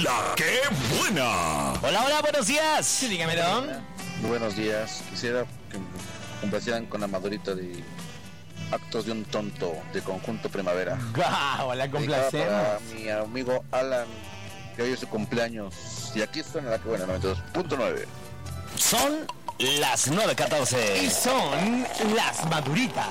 La que buena. Hola, hola, buenos días. Sí, dígame, don. Buenos días. Quisiera que me complacieran con la madurita de Actos de un tonto de Conjunto Primavera. ¡Guau! La complacemos. Para mi amigo Alan, que hoy es su cumpleaños. Y aquí suena La que buena, 92.9. Son las 9:14. Y son las maduritas.